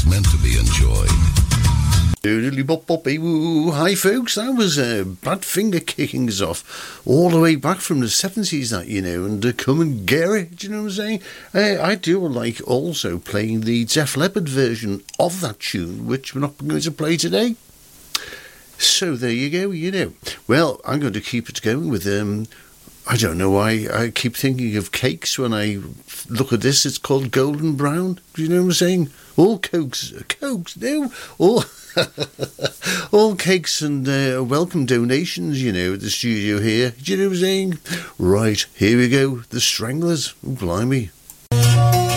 meant to be enjoyed. Hi folks, that was Badfinger kicking us off all the way back from the 70s, that, you know, and Come and Get It, do you know what I'm saying? I do like also playing the Def Leppard version of that tune, which we're not going to play today. So there you go, you know. Well, I'm going to keep it going with I don't know why I keep thinking of cakes when I look at this. It's called Golden Brown. Do you know what I'm saying? All cokes, no, all cakes and welcome donations, you know, at the studio here. Do you know what I'm saying? Right, here we go. The Stranglers. Oh, blimey.